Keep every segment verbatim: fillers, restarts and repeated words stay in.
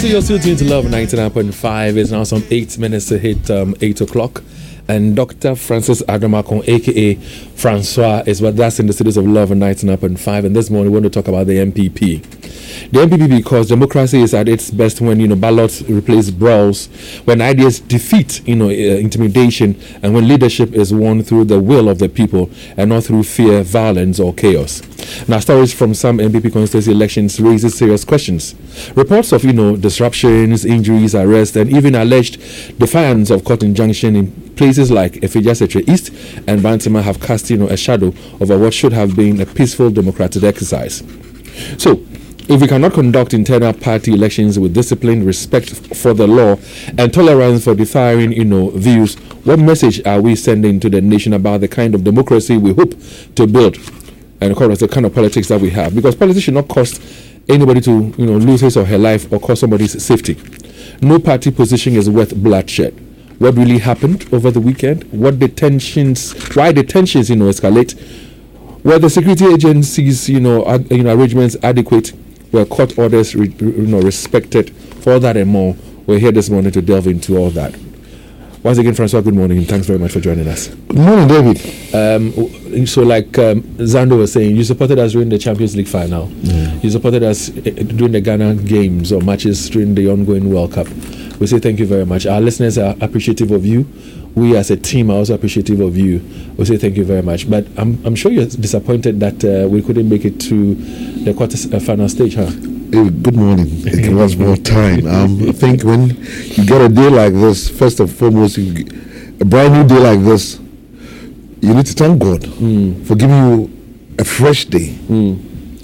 so you're still tuned to Love ninety-nine point five. It's now some eight minutes to hit um, eight o'clock. And Doctor Francis Adramakon, aka Francois, is what that's in the studios of Love ninety-nine point five. And this morning we want to talk about the M P P. The M P P, because democracy is at its best when, you know, ballots replace brawls, when ideas defeat, you know, uh, intimidation, and when leadership is won through the will of the people and not through fear, violence, or chaos. Now, stories from some M P P constituency elections raises serious questions. Reports of, you know, disruptions, injuries, arrests, and even alleged defiance of court injunction in places like Efejasetre East and Bantima have cast, you know, a shadow over what should have been a peaceful democratic exercise. So, if we cannot conduct internal party elections with discipline, respect for the law, and tolerance for differing, you know, views, what message are we sending to the nation about the kind of democracy we hope to build, and of course the kind of politics that we have? Because politics should not cost anybody to, you know, lose his or her life or cost somebody's safety. No party position is worth bloodshed. What really happened over the weekend? What the tensions? Why the tensions, you know, escalate? Were the security agencies, you know, ad, you know, arrangements adequate? Were court orders, re, you know, respected? For all that and more, we're here this morning to delve into all that. Once again, Francois, good morning, and thanks very much for joining us. Good morning, David. Um, so, like um, Zando was saying, you supported us during the Champions League final. Yeah. You supported us during the Ghana games or matches during the ongoing World Cup. We say thank you very much. Our listeners are appreciative of you. We as a team are also appreciative of you. We say thank you very much. But I'm I'm sure you're disappointed that uh, we couldn't make it to the quarter uh, final stage, huh? Hey, good morning. It was more time. Um, I think when you get a day like this, first and foremost, you get a brand new day like this, you need to thank God mm. for giving you a fresh day. Mm.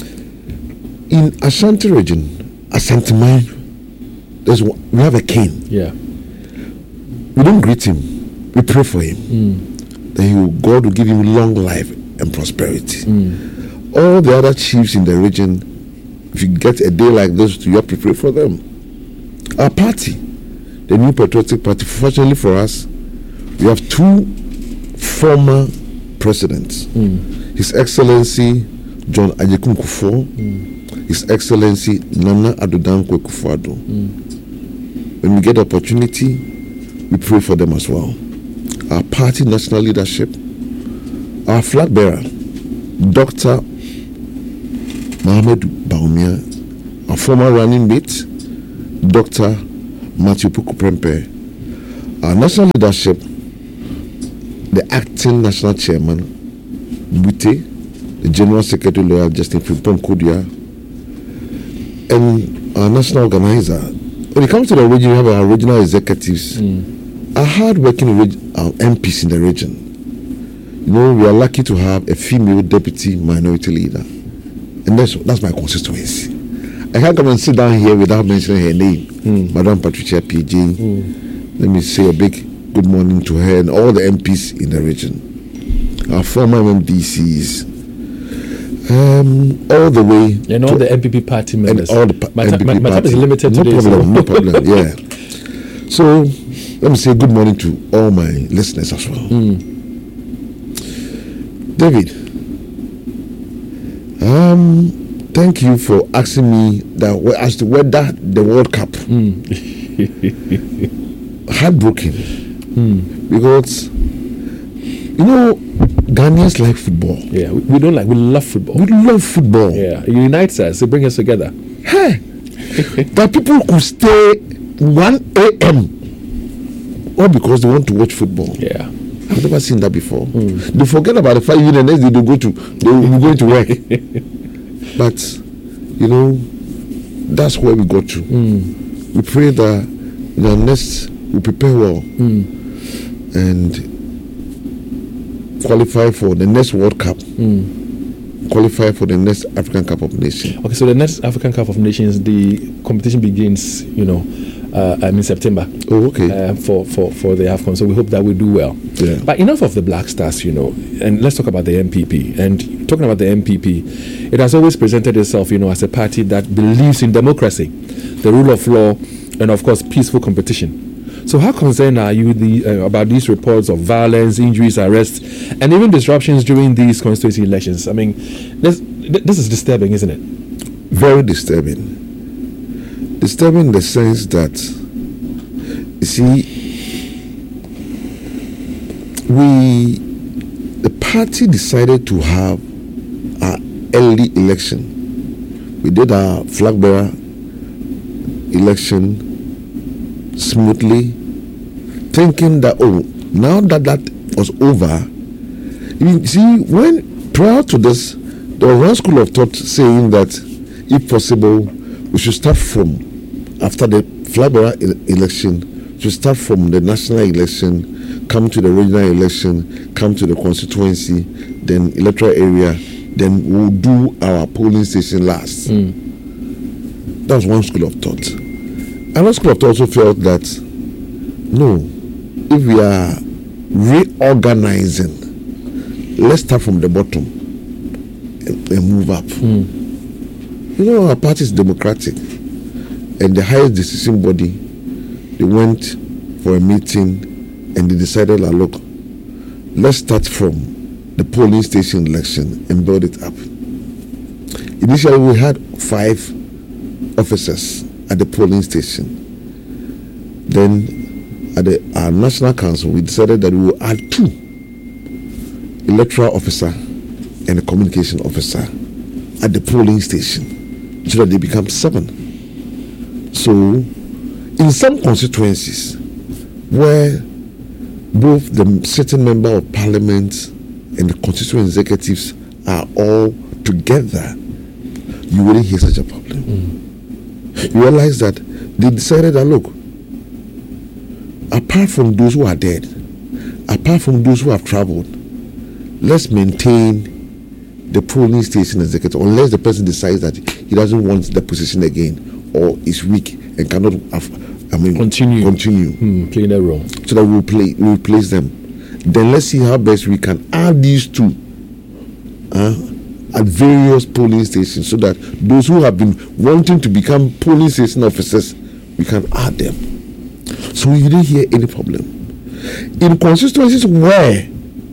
In Ashanti region, Asante Mine, there's one, we have a king. Yeah. We don't greet him. We pray for him. Mm. That he will, God will give him long life and prosperity. Mm. All the other chiefs in the region, if you get a day like this, you have to pray for them. Our party, the New Patriotic Party, fortunately for us, we have two former presidents. Mm. His Excellency John Agyekum Kufuor, mm. His Excellency Nana Addo Dankwa Akufo-Addo. Mm. When we get the opportunity, we pray for them as well. Our party national leadership, our flag bearer, Doctor Mohamed Bawumia, our former running mate, Doctor Matthew Puku Prempeh, our national leadership, the acting national chairman, Bute, the general secretary, Lawyer Justin Frimpong Kodia, and our national organizer. When it comes to the region, we have our regional executives, mm. our hard-working reg- our M Ps in the region. You know, we are lucky to have a female deputy minority leader, and that's that's my constituency. I can't come and sit down here without mentioning her name, mm. Madam Patricia P J. Mm. Let me say a big good morning to her and all the M Ps in the region, our former M D Cs. Um, all the way and all the M P P party members. And all the pa- my, M P P ta- my, my time is limited no today. Problem, so. No problem, yeah. So, let me say good morning to all my listeners as well. Mm. David, um, thank you for asking me that as to whether the World Cup. Mm. Heartbroken. Mm. Because, you know, Ghanaians like football. Yeah, we, we don't like, we love football. We love football. Yeah, it unites us, it brings us together. Hey, that people could stay one a.m. all because they want to watch football. Yeah. I've never seen that before. Mm. They forget about the fact that the next day they go to, they will be going to work. But, you know, that's where we got to. Mm. We pray that the next we prepare well mm. and qualify for the next World Cup, mm. qualify for the next African Cup of Nations. Okay, so the next African Cup of Nations, the competition begins, you know, uh, I mean September. Oh, okay. Uh, for, for, for the AFCON, so we hope that we do well. Yeah. But enough of the Black Stars, you know, and let's talk about the M P P. And talking about the M P P, it has always presented itself, you know, as a party that believes in democracy, the rule of law, and of course, peaceful competition. So how concerned are you the, uh, about these reports of violence, injuries, arrests, and even disruptions during these constituency elections? I mean, this, this is disturbing, isn't it? Very disturbing. Disturbing in the sense that, you see, we, the party decided to have an early election. We did our flag bearer election smoothly, thinking that, oh, now that that was over, you see, when prior to this, there was one school of thought saying that, if possible, we should start from, after the flag bearer election, we should start from the national election, come to the regional election, come to the constituency, then electoral area, then we'll do our polling station last. Mm. That was one school of thought. Another school of thought also felt that, no, if we are reorganizing, let's start from the bottom and, and move up. Mm. You know, our party is democratic, and the highest decision body, they went for a meeting and they decided, like, look, let's start from the polling station election and build it up. Initially, we had five officers at the polling station. Then, at the, our national council, we decided that we will add two, electoral officer and a communication officer at the polling station, so that they become seven. So, in some constituencies where both the sitting member of parliament and the constituent executives are all together, you wouldn't hear such a problem. Mm. You realize that they decided that, look, apart from those who are dead, apart from those who have traveled, let's maintain the polling station executive, unless the person decides that he doesn't want the position again or is weak and cannot have, I mean, continue, continue, mm, play their role, so that we'll play, we'll replace them. Then let's see how best we can add these two uh, at various polling stations, so that those who have been wanting to become polling station officers, we can add them. So you didn't hear any problem. In constituencies where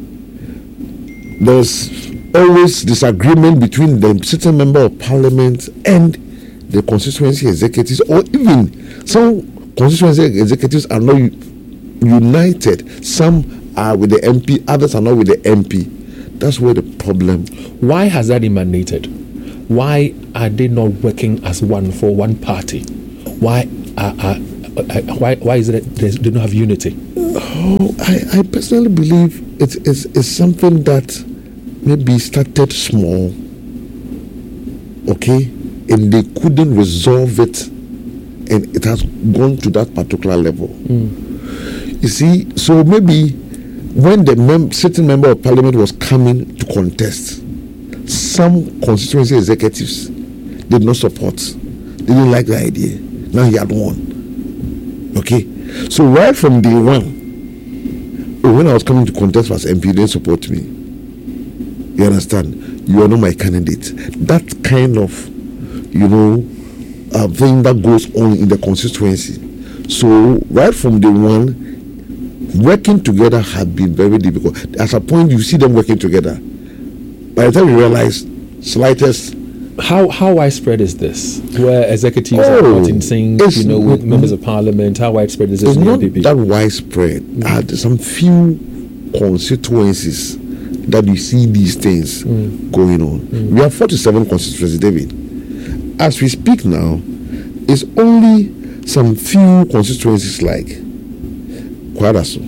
there's always disagreement between the sitting member of parliament and the constituency executives, or even some constituency executives are not united, some are with the M P, others are not with the M P. That's where the problem. Why has that emanated? Why are they not working as one for one party? Why are, are why why is it that they don't have unity? Oh, I, I personally believe it is it's something that maybe started small, okay, and they couldn't resolve it, and it has gone to that particular level. Mm. You see, so maybe when the mem- sitting member of parliament was coming to contest, some constituency executives did not support, they didn't like the idea. Now he had won. Okay, so right from day one, when I was coming to contest as M P, they didn't support me. You understand? You are not my candidate. That kind of, you know, uh, thing that goes on in the constituency. So right from day one, working together had been very difficult. At a point, you see them working together. By the time you realize, slightest. How how widespread is this? Where executives oh, are not in sync, you know, with members of parliament. How widespread is this? It's in not the N P P? that widespread. Mm. Uh, there's some few constituencies that you see these things mm. going on. Mm. We have forty-seven constituencies, David. As we speak now, it's only some few constituencies like Kwadaso.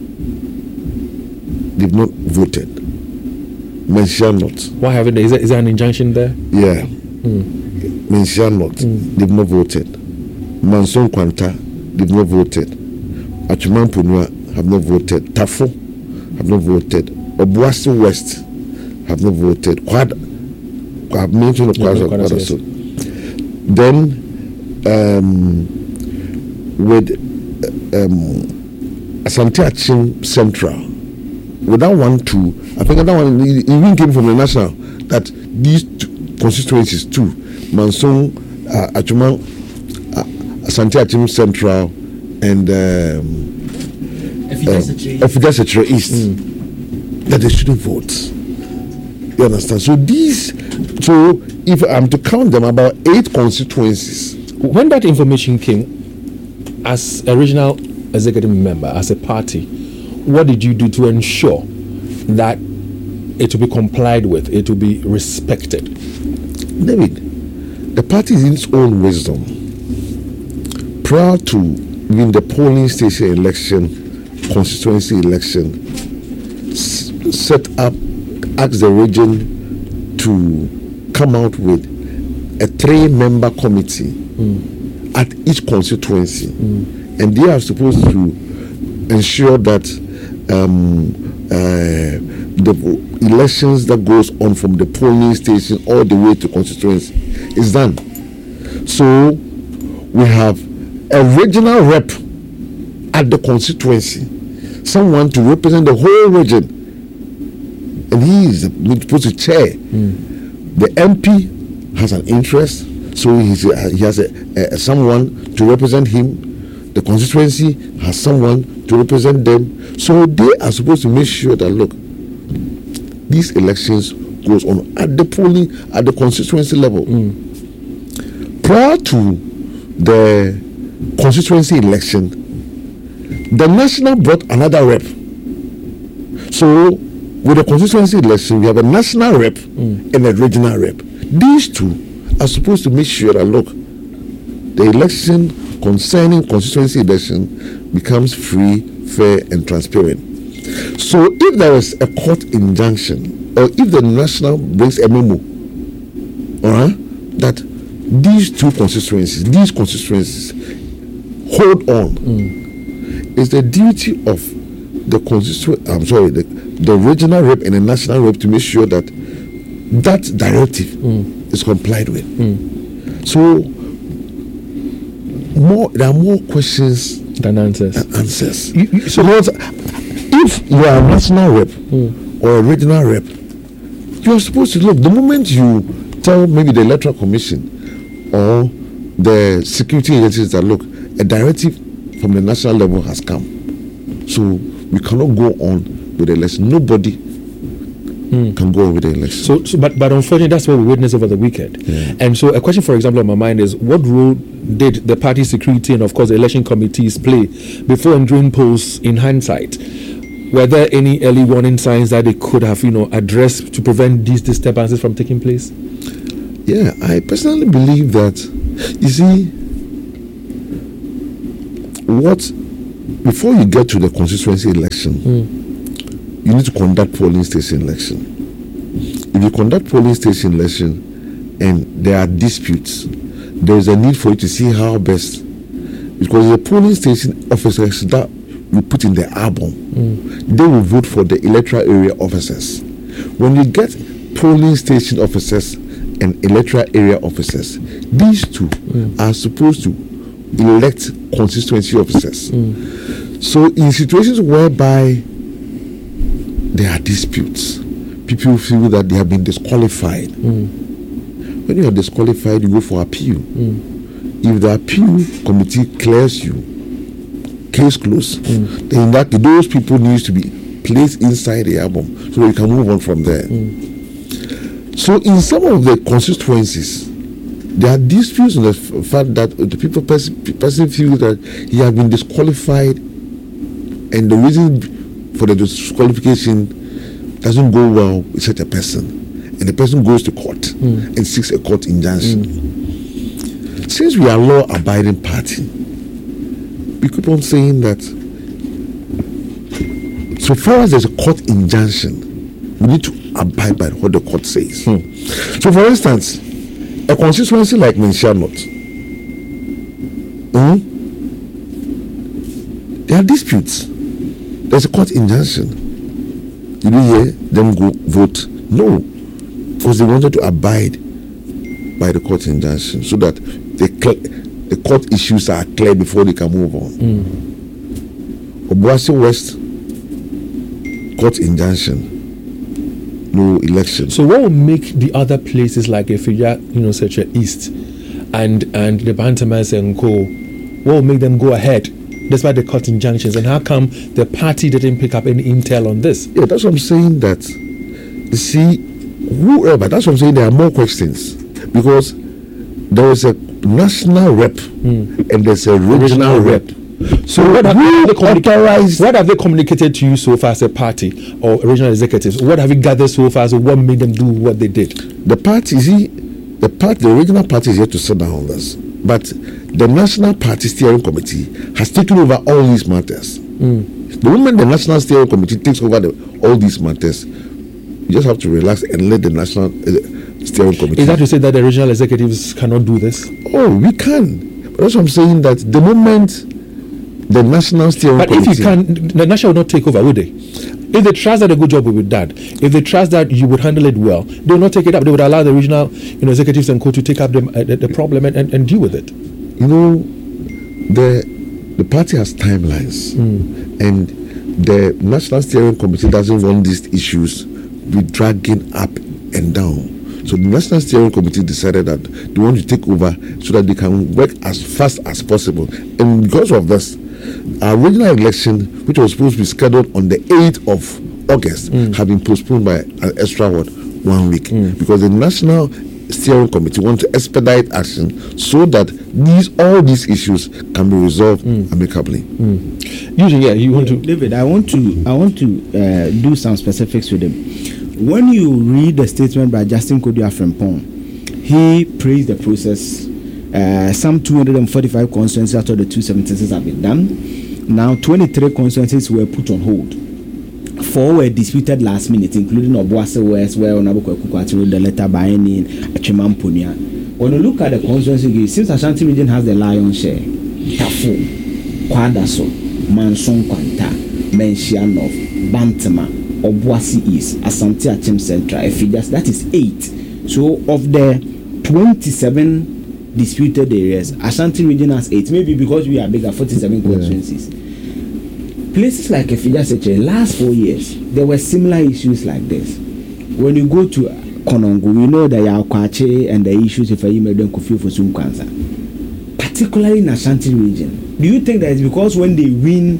They've not voted. Mention not. Why haven't they? Is there, is there an injunction there? Yeah. Mm. Mention not. Mm. They've not voted. Manson Kwanta, they've not voted. Achuman Punua have not voted. Tafo have not voted. Obuasi West have not voted. Quad, I've mentioned Kwadaso. Yes. Then, um, with um, Asante Achim Central, with that one too, I think that one it even came from the national, that these two constituencies too, Manson, uh, Achuman, uh, Asante Achim Central, and um, Efidasitro uh, East, mm. that they shouldn't vote. You understand? So these, so if I'm to count them, about eight constituencies when that information came, as a regional executive member, as a party, what did you do to ensure that it will be complied with, it will be respected? David, the party in its own wisdom, prior to even the polling station election, constituency election, s- set up, asked the region to come out with a three-member committee mm. at each constituency, mm. and they are supposed to ensure that um, uh, the elections that goes on from the polling station all the way to constituency is done. So we have a regional rep at the constituency, someone to represent the whole region, and he is supposed to chair. Mm. The M P has an interest, so he's, uh, he has a, a, someone to represent him. The constituency has someone to represent them. So they are supposed to make sure that, look, these elections goes on at the polling, at the constituency level. Mm. Prior to the constituency election, the national brought another rep. So with the constituency election, we have a national rep mm. and a regional rep. These two are supposed to make sure that, look, the election concerning constituency election becomes free, fair, and transparent. So if there is a court injunction, or if the national brings a memo, uh, that these two constituencies, these constituencies hold on, mm. it's the duty of the constituent, I'm sorry, the, the regional rep and the national rep to make sure that that directive mm. is complied with. Mm. So more, there are more questions than answers. Than answers. You, you, so if you are a national rep mm. or a regional rep, you are supposed to look. The moment you tell maybe the electoral commission or the security agencies that, look, a directive from the national level has come, so we cannot go on with the election. Nobody mm. can go on with the election. So, so but but unfortunately, that's what we witnessed over the weekend. Yeah. And so, a question, for example, on my mind is: what role did the party security and, of course, the election committees play before and during polls? In hindsight, were there any early warning signs that they could have, you know, addressed to prevent these disturbances from taking place? Yeah, I personally believe that. You see, what before you get to the constituency election, mm. you need to conduct polling station election. If you conduct polling station election and there are disputes, there is a need for you to see how best, because the polling station officers that we put in the album, mm. they will vote for the electoral area officers. When you get polling station officers and electoral area officers, these two mm. are supposed to elect constituency officers. Mm. So in situations whereby there are disputes, people feel that they have been disqualified. Mm. When you are disqualified, you go for appeal. Mm. If the appeal committee clears you, case closed, mm. then in that those people need to be placed inside the album so that you can move on from there. Mm. So in some of the constituencies, there are disputes on the f- fact that the people person, person feels that he has been disqualified, and the reason for the disqualification doesn't go well with such a person, and the person goes to court mm. and seeks a court injunction. Mm. Since we are a law-abiding party, we keep on saying that so far as there's a court injunction, we need to abide by what the court says. Hmm. So, for instance, a constituency like Minchanot, hmm, there are disputes. There's a court injunction. Did you hear them go vote? No, because they wanted to abide by the court injunction so that the the court issues are clear before they can move on. Mm. Obuasi West, court injunction, no election. So what will make the other places like Efija, you know, such a East and and the Bantamas and Co, what will make them go ahead despite the court injunctions, and how come the party didn't pick up any intel on this? Yeah, that's what I'm saying. That you see, whoever, that's what I'm saying. There are more questions because there was a national rep mm. and there's a regional, regional rep. rep. So what have, they communicated, what have they communicated to you so far as a party or regional executives? What have you gathered so far as what made them do what they did? The party, see, the party, the regional party is yet to sit down on this. But the National Party Steering Committee has taken over all these matters. Mm. The moment the National Steering Committee takes over the, all these matters, you just have to relax and let the National uh, Steering Committee. Is that to say that the regional executives cannot do this? Oh, we can. But that's what I'm saying, that the moment the National Steering but Committee... But if you can, the National will not take over, would they? If they trust that a good job will be done, if they trust that you would handle it well, they will not take it up. They would allow the regional you know, executives and co to take up the, uh, the, the problem and, and, and deal with it. You know, the the party has timelines, mm. and the National Steering Committee doesn't want these issues be dragging up and down. So the National Steering Committee decided that they want to take over so that they can work as fast as possible. And because of this, our regional election, which was supposed to be scheduled on the eighth of August, mm. have been postponed by an extra what, one week. Mm. Because the National Steering Committee wants to expedite action so that these all these issues can be resolved mm. amicably. Mm. Usually, yeah, you want yeah, to... David, I want to, I want to uh, do some specifics with him. When you read the statement by Justin Kodu-Afrempong, he praised the process. Uh, some two hundred forty-five constituencies out of the two hundred seventy-six have been done. Now, twenty-three constituencies were put on hold. Four were disputed last minute, including Obuasi West, where Onabuko Kukwati wrote the letter by any Achimam Punia. When you look at the constituency, since Ashanti region has the lion's share, Tafu, Kwadaso, Manson Kwanta, Menshianov, Bantama, Obuasi East, Asante Achim Central, Efidas, that is eight. So of the twenty-seven disputed areas, Ashanti region has eight, maybe because we are bigger, forty-seven constituencies. Yeah. Places like Efidas, last four years, there were similar issues like this. When you go to Konongo, we know that Yaokwache and the issues if I made them confuse for some cancer, particularly in Ashanti region. Do you think that it's because when they win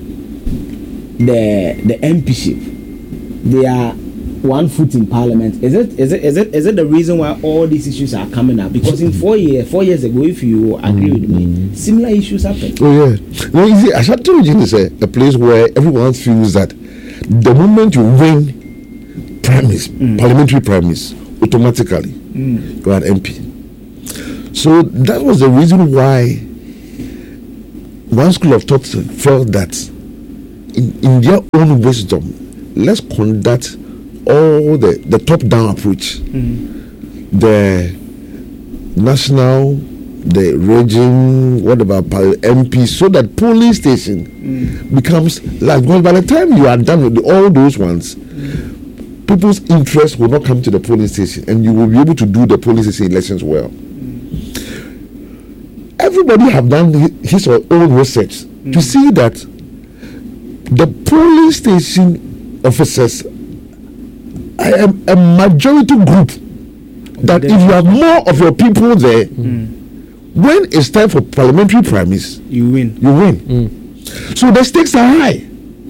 the the M P ship, they are one foot in parliament? Is it is it is it is it the reason why all these issues are coming up? Because in four years, four years ago, if you agree with me, similar issues happened. Oh yeah, no, you see, Ashanti region is a, a place where everyone feels that the moment you win primaries, mm. parliamentary primaries, automatically mm. you are an M P. So that was the reason why one school of thought felt that in, in their own wisdom, let's conduct all the, the top-down approach, mm. the national, the region, whatever, M P, so that polling station mm. becomes like, well, by the time you are done with all those ones, mm. people's interest will not come to the polling station, and you will be able to do the polling station elections well. Mm. Everybody have done his or her own research mm. to see that the polling station officers are a, a majority group that if you have more of your people there, mm. when it's time for parliamentary primaries, you win. You win. Mm. So the stakes are high.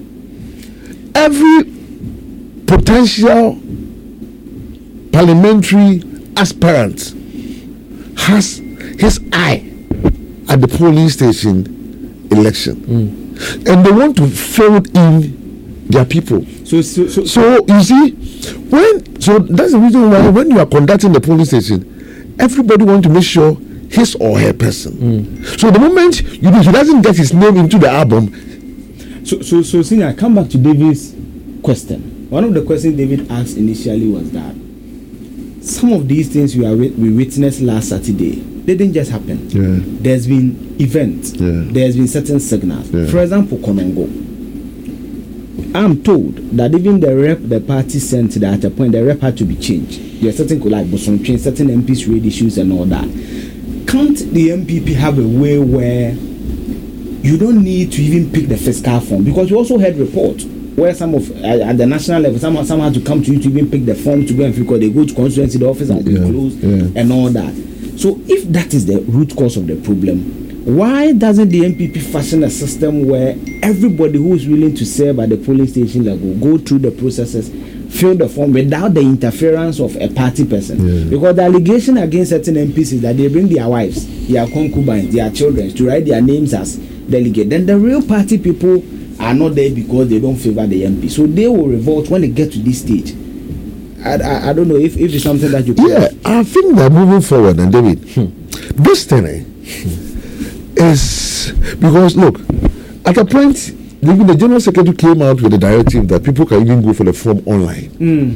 Every potential parliamentary aspirant has his eye at the polling station election, mm. and they want to fill in their people. So, so, so, so you see, when so that's the reason why when you are conducting the polling station, everybody wants to make sure his or her person. Mm. So the moment you know, he doesn't get his name into the album. So, so, so, Senior, I come back to David's question. One of the questions David asked initially was that some of these things we are we witnessed last Saturday, they didn't just happen. Yeah. There's been events. Yeah. There's been certain signals. Yeah. For example, Konongo. I'm told that even the rep the party sent that at a point the rep had to be changed. There are certain like Bosom change, certain M Ps raise issues and all that. Can't the M P P have a way where you don't need to even pick the fiscal form? Because we also heard reports where some of uh, at the national level, some some had to come to you to even pick the form to go and because they go to constituency, the office has been yeah, closed yeah. and all that. So if that is the root cause of the problem, why doesn't the M P P fashion a system where everybody who is willing to serve at the polling station level go through the processes, fill the form without the interference of a party person. Yeah. Because the allegation against certain M Ps is that they bring their wives, their concubines, their children to write their names as delegate. Then the real party people are not there because they don't favor the M P. So they will revolt when they get to this stage. I, I, I don't know if, if it's something that you can. Yeah, I think that moving forward, and David, hmm. this thing eh, is because look, at a point, even the General Secretary came out with a directive that people can even go for the form online. Mm.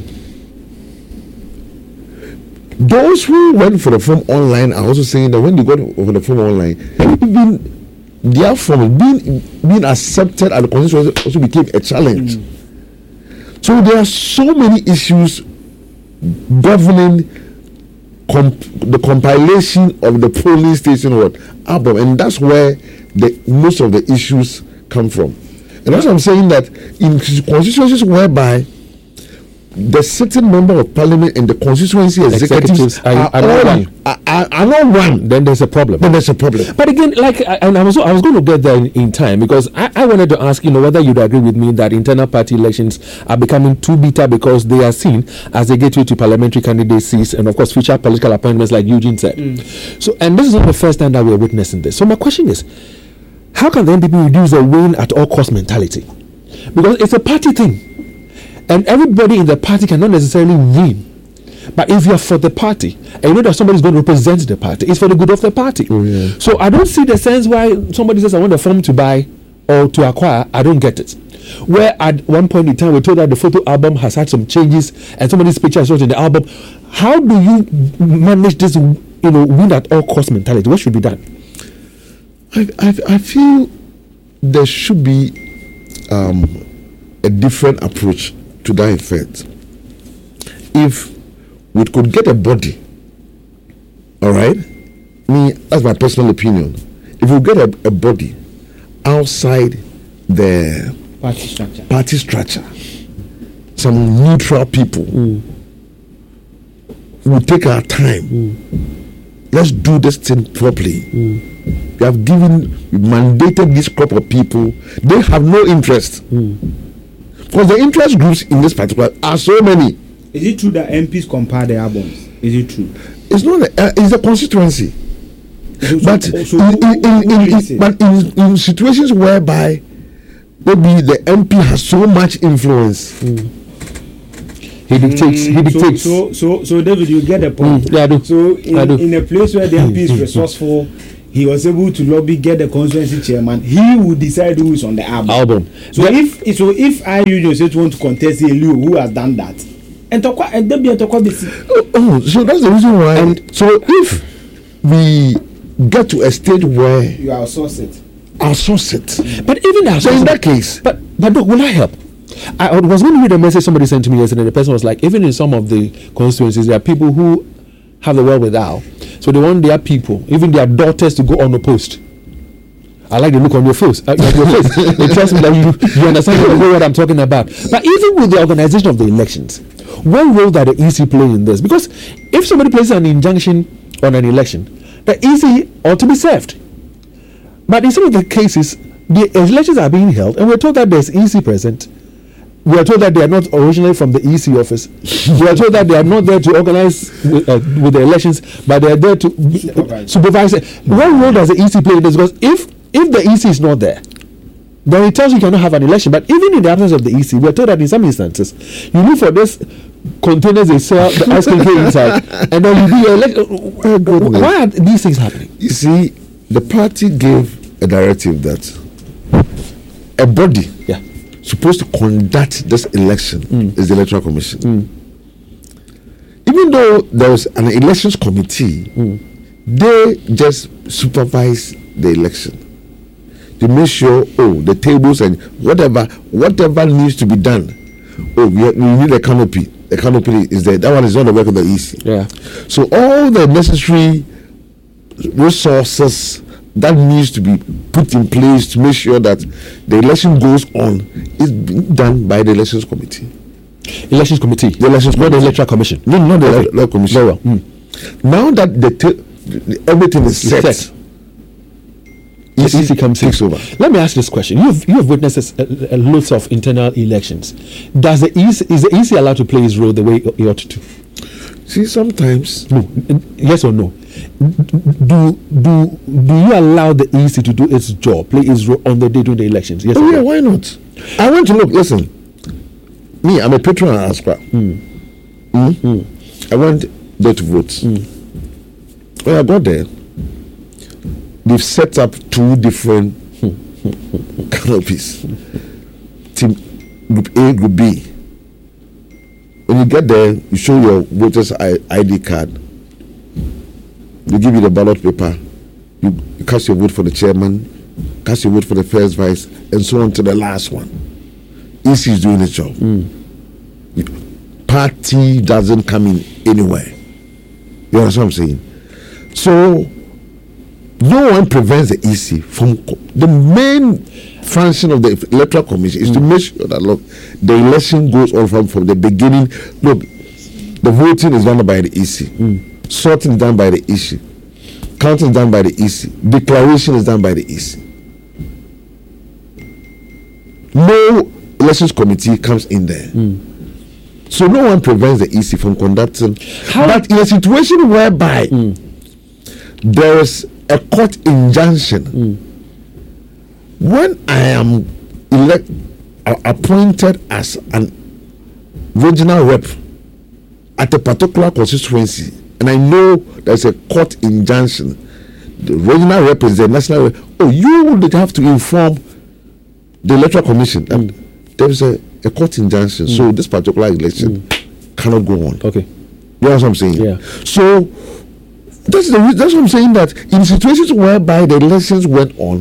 Those who went for the form online are also saying that when they got for the form online, even their form being being accepted at the constituency also became a challenge. Mm. So there are so many issues governing comp- the compilation of the polling station what album, and that's where the most of the issues come from. And that's what I'm saying, that in constituencies whereby the sitting member of parliament and the constituency executives, executives are, are, are, all, are, are, are not one, then there's a problem. Then there's a problem. But again, like, I, and I was I was going to get there in, in time, because I, I wanted to ask, you know, whether you'd agree with me that internal party elections are becoming too bitter because they are seen as a gateway to parliamentary candidacies and, of course, future political appointments, like Eugene said. Mm. So, and this is not the first time that we're witnessing this. So my question is, how can the N P P reduce the win at all cost mentality? Because it's a party thing. And everybody in the party cannot necessarily win. But if you're for the party, and you know that somebody's going to represent the party, it's for the good of the party. Oh, yeah. So I don't see the sense why somebody says, I want a form to buy or to acquire. I don't get it. Where at one point in time, we told that the photo album has had some changes and somebody's picture is not in the album. How do you manage this, you know, win at all cost mentality? What should be done? I, I, I feel there should be um, a different approach to that effect. If we could get a body, all right, me, that's my personal opinion. If we get a, a body outside the party structure, party structure, some neutral people, mm. we'll take our time. Mm. Let's do this thing properly. Mm. We have given, we mandated this group of people. They have no interest. Mm. Because the interest groups in this particular are so many. Is it true that M Ps compare their albums? Is it true? It's not. A, uh, it's a constituency. So, but so, so in, who, in, in, who in, in, but in, in situations whereby maybe the M P has so much influence, mm. he dictates. Mm, he dictates. So, so, so, so, David, you get the point. Mm, yeah, I do. So, in, I do. in a place where the M P is resourceful, he was able to lobby, get the constituency chairman. He will decide who is on the album. Album. So but if so, if I you just want to contest a Leo who has done that, and talk and there be a talk oh, oh, so that's the reason why. And so if we get to a stage where you outsource it, outsource it. But even so in that case, but but look, will I help? I was going to read a message somebody sent to me yesterday. The person was like, even in some of the constituencies, there are people who have the wherewithal. So they want their people, even their daughters, to go unopposed. I like the look on your face. Uh, your face. It tells me that you, you understand what I'm talking about. But even with the organization of the elections, what role does the E C play in this? Because if somebody places an injunction on an election, the E C ought to be served. But in some of the cases, the elections are being held, and we're told that there's E C present. We are told that they are not originally from the E C office. We are told that they are not there to organize with, uh, with the elections, but they are there to supervise. supervise. What role does the E C play in this? Because if if the E C is not there, then it tells you cannot have an election. But even in the absence of the E C, we are told that in some instances, you look for this containers they sell the ice cream inside, and then you do your election. Why are these things happening? You see, the party gave a directive that a body, yeah, supposed to conduct this election mm. is the Electoral Commission. Mm. Even though there was an elections committee, mm. they just supervise the election to make sure, oh, the tables and whatever, whatever needs to be done. Oh, we, we need a canopy. The canopy is there. That one is not the work of the E C. Yeah. So all the necessary resources that needs to be put in place to make sure that the election goes on is being done by the elections committee. Elections committee. The elections, not the electoral commission. No, not the okay. electoral commission. Very well. Mm. Now that the, te- the everything is set, set, the E C comes in. takes over. Let me ask this question: You have you have witnessed a, a lots of internal elections. Does the E C is the E C allowed to play its role the way it ought to? See, sometimes No. Yes or no? Do do do you allow the E C to do its job, play its role on the day during the elections? Yes oh or yeah, no? why not? I want to look. Listen, me, I'm a patron of ASPA. Mm. Mm? Mm. I went there to vote. Mm. When I got there, they've set up two different canopies. Team Group A, Group B. When you get there, you show your voter's I D card. They give you the ballot paper. You, you cast your vote for the chairman, cast your vote for the first vice, and so on to the last one. E C is doing its job. Mm. Party doesn't come in anywhere. You understand what I'm saying? So, no one prevents the E C from co- the main function of the electoral commission is mm. to make sure that look the election goes on from, from the beginning. Look, the voting is done by the E C, mm. sorting is done by the E C, counting is done by the E C, declaration is done by the E C. No elections committee comes in there. Mm. So no one prevents the E C from conducting. How? But in a situation whereby mm. there is a court injunction, mm. when I am elect, uh, appointed as an regional rep at a particular constituency, and I know there's a court injunction, the regional rep is the national rep. Oh, you would have to inform the electoral commission that mm. there is a, a court injunction, mm. so this particular election mm. cannot go on. Okay, you know what I'm saying? Yeah. So that's the that's what I'm saying, that in situations whereby the elections went on,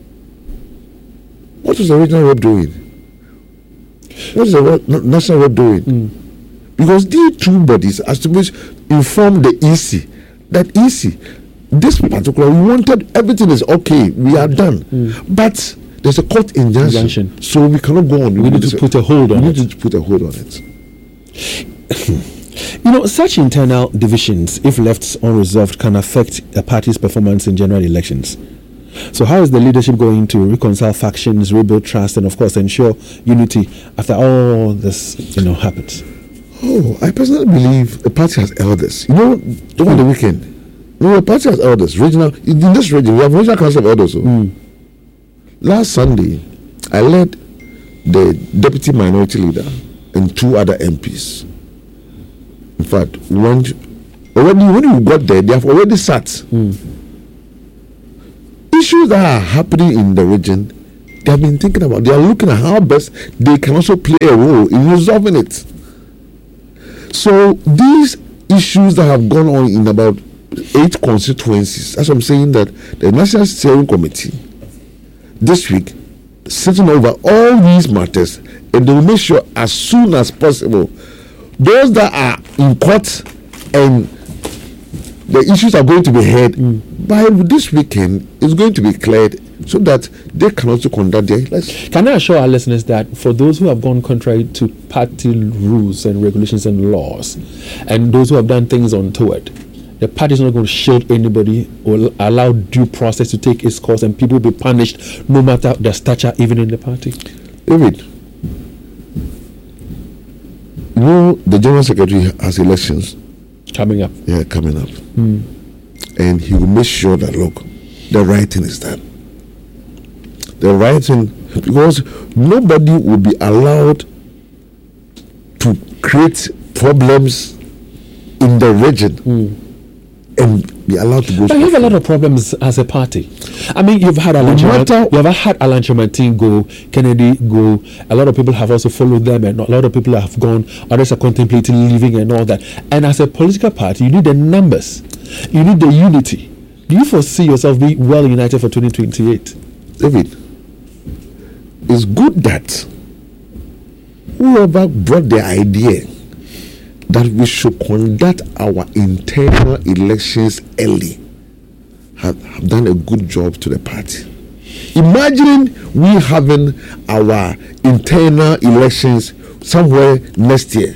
what was the regional rep doing? What is the rep, national rep doing? Mm. Because these two bodies are supposed to inform the E C that E C, this particular, we wanted everything is okay, we are done, mm. but there's a court injunction, injunction, so we cannot go on. We, we need to put a hold on we it. We need to put a hold on it. You know, such internal divisions, if left unresolved, can affect a party's performance in general elections. So how is the leadership going to reconcile factions, rebuild trust, and of course ensure unity after all this, you know, happens? Oh, I personally believe the party has elders. You know, over the weekend, you know, the party has elders. Regional, in this region, we have regional council of elders. So. Mm. Last Sunday, I led the deputy minority leader and two other M Ps. In fact, when already when you got there, they have already sat. Mm. Issues that are happening in the region, they have been thinking about. They are looking at how best they can also play a role in resolving it. So these issues that have gone on in about eight constituencies, as I'm saying, that the National Steering Committee this week sitting over all these matters, and they will make sure as soon as possible those that are in court and the issues are going to be heard mm. by this weekend is going to be cleared so that they can also conduct their elections. Can I assure our listeners that for those who have gone contrary to party rules and regulations and laws, and those who have done things untoward, the party is not going to shield anybody or allow due process to take its course, and people will be punished no matter their stature, even in the party? David, you know the General Secretary has elections coming up. Yeah, coming up. Mm. And he will make sure that, look, the right thing is done. The right thing, because nobody will be allowed to create problems in the region. Mm. And be allowed to go. But you have a lot of problems as a party. I mean, you've had Alan Chemantine, you've had Alan Chemantine go, Kennedy go. A lot of people have also followed them, and a lot of people have gone. Others are contemplating leaving and all that. And as a political party, you need the numbers, you need the unity. Do you foresee yourself being well united for twenty twenty-eight? David, it's good that whoever brought the idea that we should conduct our internal elections early have, have done a good job to the party. Imagine we having our internal elections somewhere next year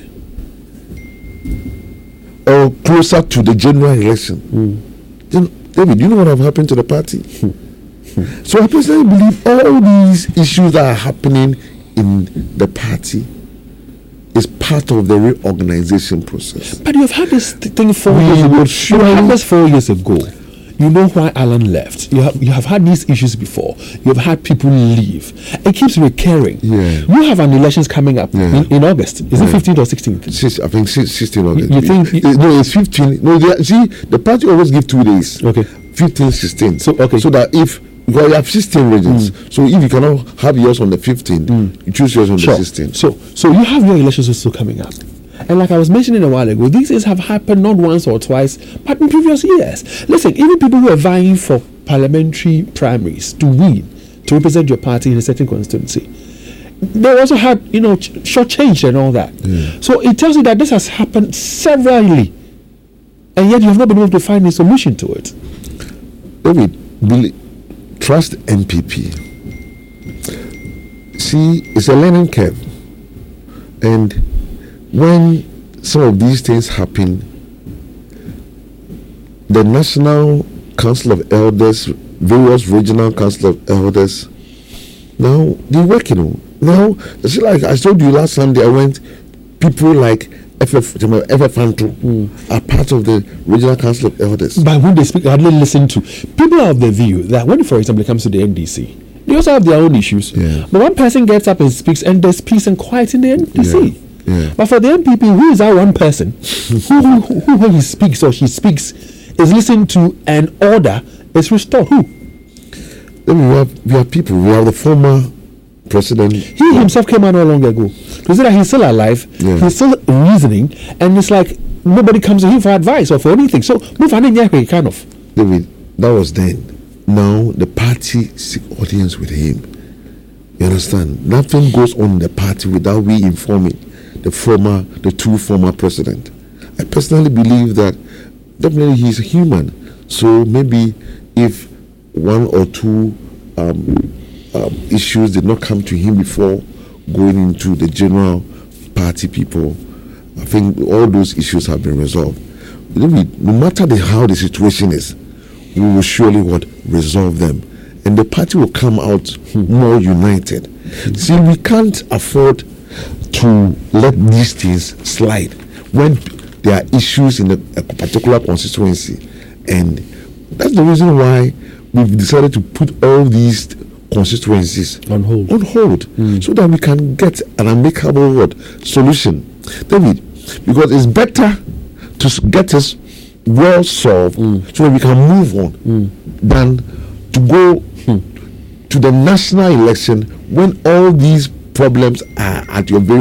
or closer to the general election. Mm. Then, David, you know what have happened to the party? Hmm. So I personally believe all these issues that are happening in the party is part of the reorganization process. But you've had this th- thing four We years ago. would surely- You had this four years ago. You know why Alan left. You have you have had these issues before. You've had people leave. It keeps recurring. Yeah. You have an elections coming up Yeah. in, in August. Is it Yeah. fifteenth or sixteenth? Six, I think six, sixteen August. You think- Uh, no, it's fifteen. No, they, see, the party always give two days. Okay. fifteen, sixteen. So, okay. So that if well, you have sixteen regions, so if you cannot have yours on the fifteenth, you choose yours on Sure. the sixteenth. So so you have your elections also coming up. And like I was mentioning a while ago, these things have happened not once or twice, but in previous years. Listen, even people who are vying for parliamentary primaries to win, to represent your party in a certain constituency, they also had, you know, ch- shortchanged and all that. So it tells you that this has happened severally, and yet you have not been able to find a solution to it. David, really trust N P P. See, it's a learning curve, and when some of these things happen, the National Council of Elders, various regional council of elders, now they're working on. Now, it's like I told you last Sunday, I went, people like F F F F Anto are part of the regional council of elders. But when they speak, I hardly listen to. People are of the view that when, for example, it comes to the N D C, they also have their own issues. Yeah. But one person gets up and speaks, and there's peace and quiet in the N D C. Yeah. Yeah. But for the N P P, who is that one person who, who, who, who, when he speaks or she speaks, is listened to and order is restored? Who? Then we have we have people. We have the former president. He himself came out not long ago to say that he's still alive, Yeah. he's still reasoning, and it's like nobody comes to him for advice or for anything. So, move on in here, kind of. David, that was then. Now the party seek audience with him. You understand? Nothing goes on in the party without we informing the former, the two former president. I personally believe that definitely he's human. So maybe if one or two um, um, issues did not come to him before going into the general party people, I think all those issues have been resolved. Maybe no matter the, how the situation is, we will surely what resolve them, and the party will come out more united. See, we can't afford to let these things slide when there are issues in a, a particular constituency, and that's the reason why we've decided to put all these constituencies On hold. on hold, so that we can get an amicable what solution, David, because it's better to s- get this well solved so that we can move on than to go to the national election when all these problems are at your very